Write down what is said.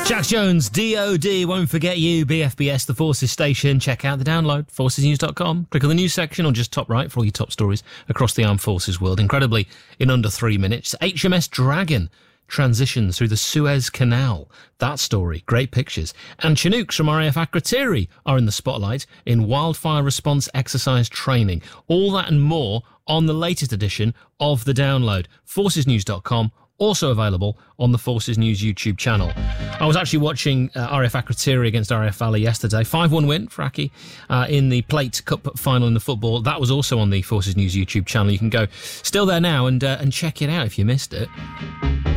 Jax Jones, DOD, Won't Forget You, BFBS, the Forces station. Check out the download, forcesnews.com. Click on the news section or just top right for all your top stories across the armed forces world. Incredibly, in under 3 minutes, HMS Dragon transitions through the Suez Canal. That story, great pictures. And Chinooks from RAF Akrotiri are in the spotlight in wildfire response exercise training. All that and more on the latest edition of the download. Forcesnews.com. Also available on the Forces News YouTube channel. I was actually watching RAF Akrotiri against RAF Valley yesterday. 5-1 win for Aki in the Plate Cup final in the football. That was also on the Forces News YouTube channel. You can go still there now and check it out if you missed it.